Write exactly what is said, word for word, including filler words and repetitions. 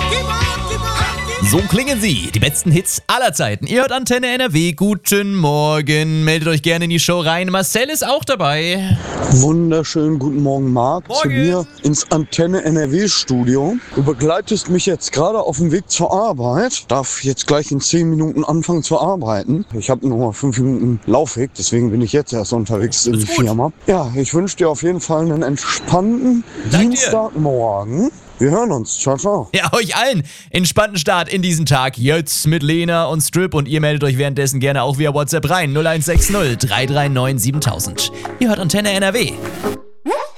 So klingen sie, die besten Hits aller Zeiten. Ihr hört Antenne N R W, guten Morgen. Meldet euch gerne in die Show rein. Marcel ist auch dabei. Wunderschönen guten Morgen, Marc. Morgen. Zu mir ins Antenne N R W-Studio. Du begleitest mich jetzt gerade auf dem Weg zur Arbeit. Darf jetzt gleich in zehn Minuten anfangen zu arbeiten. Ich habe nur mal fünf Minuten Laufweg, deswegen bin ich jetzt erst unterwegs in die Ist gut. Firma. Ja, ich wünsche dir auf jeden Fall einen entspannten Dank dir. Dienstagmorgen. Wir hören uns. Ciao, ciao. Ja, euch allen entspannten Start in diesen Tag. Jetzt mit Lena und Strip und ihr meldet euch währenddessen gerne auch via WhatsApp rein. null eins sechs null drei drei neun siebentausend. Ihr hört Antenne N R W.